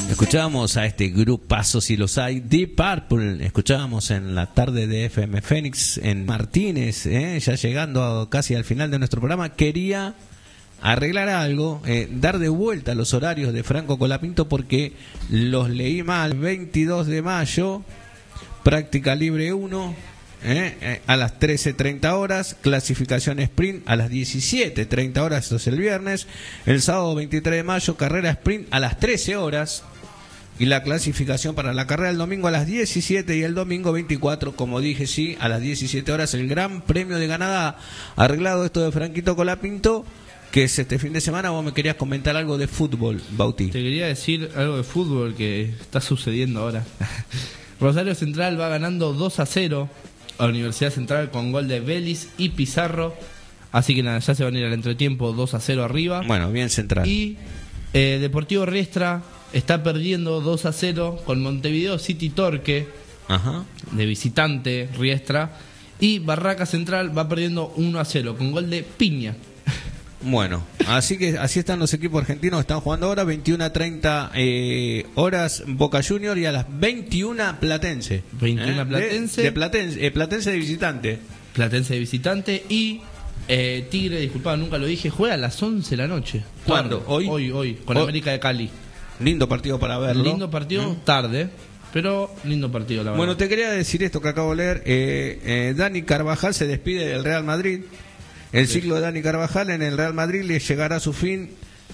Escuchábamos a este grupazo, si los hay, Deep Purple. Escuchábamos en la tarde de FM Fénix en Martínez, ya llegando casi al final de nuestro programa. Quería arreglar algo, dar de vuelta los horarios de Franco Colapinto porque los leí mal. 22 de mayo, práctica libre 1, a las 13:30 horas, clasificación sprint a las 17:30 horas, esto es el viernes. El sábado 23 de mayo, carrera sprint a las 13 horas. Y la clasificación para la carrera el domingo a las 17 y el domingo 24, como dije, sí, a las 17 horas, el Gran Premio de Canadá. Arreglado esto de Franquito Colapinto, que es este fin de semana. Vos me querías comentar algo de fútbol, Bauti. Te quería decir algo de fútbol que está sucediendo ahora. Rosario Central va ganando 2-0 a la Universidad Central con gol de Vélez y Pizarro. Así que nada, ya se van a ir al entretiempo 2-0 arriba. Bueno, bien Central. Y Deportivo Riestra está perdiendo 2-0 con Montevideo City Torque. Ajá. De visitante Riestra. Y Barraca Central va perdiendo 1-0 con gol de Piña. Bueno, así que así están los equipos argentinos. Están jugando ahora 21:30 horas Boca Junior y a las 21 Platense. 21 Platense. De Platense, Platense de visitante. Platense de visitante y Tigre, disculpa, nunca lo dije, juega a las 11 de la noche. ¿Cuándo? Hoy, con América de Cali. Lindo partido para verlo. Lindo partido, tarde, pero lindo partido, la verdad. Bueno, te quería decir esto que acabo de leer. Dani Carvajal se despide del Real Madrid. El ciclo de Dani Carvajal en el Real Madrid le llegará a su fin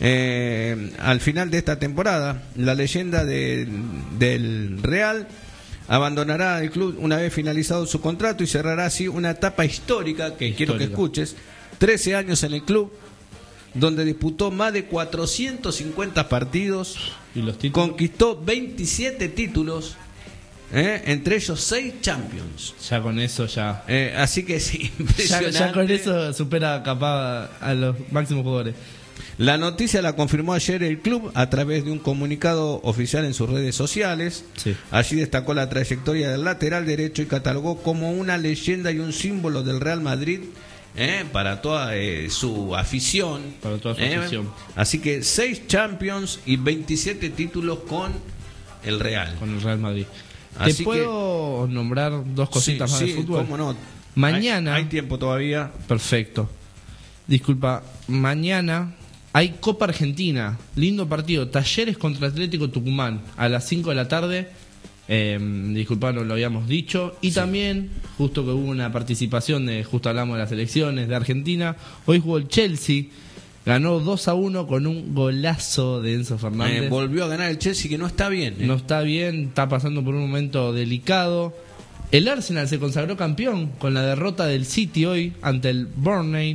al final de esta temporada. La leyenda del Real abandonará el club una vez finalizado su contrato y cerrará así una etapa histórica que quiero que escuches. 13 años en el club, donde disputó más de 450 partidos, ¿Y los títulos? Conquistó 27 títulos, entre ellos 6 Champions. Ya con eso ya. Así que sí, impresionante. Ya con eso supera capaz a los máximos jugadores. La noticia la confirmó ayer el club a través de un comunicado oficial en sus redes sociales. Sí. Allí destacó la trayectoria del lateral derecho y catalogó como una leyenda y un símbolo del Real Madrid para toda su afición. Para toda su afición. Así que 6 Champions y 27 títulos con el Real. Con el Real Madrid. Así ¿Te puedo nombrar dos cositas más de fútbol? Cómo no. Mañana. Hay tiempo todavía. Perfecto. Disculpa, mañana hay Copa Argentina. Lindo partido. Talleres contra Atlético Tucumán a las 5 de la tarde. Disculpa, no lo habíamos dicho. Y también, justo que hubo una participación justo hablamos de las elecciones de Argentina. Hoy jugó el Chelsea. Ganó 2-1 con un golazo de Enzo Fernández. Volvió a ganar el Chelsea, que no está bien. No está bien, está pasando por un momento delicado. El Arsenal se consagró campeón con la derrota del City hoy ante el Burnley.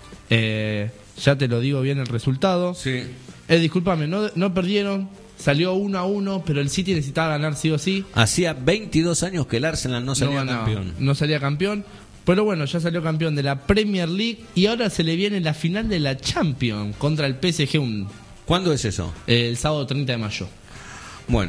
Ya te lo digo bien el resultado. Sí. Discúlpame, no perdieron. Salió 1-1, pero el City necesitaba ganar sí o sí. Hacía 22 años que el Arsenal no salía campeón. No salía campeón. Pero bueno, ya salió campeón de la Premier League y ahora se le viene la final de la Champions contra el PSG. ¿Cuándo es eso? El sábado 30 de mayo.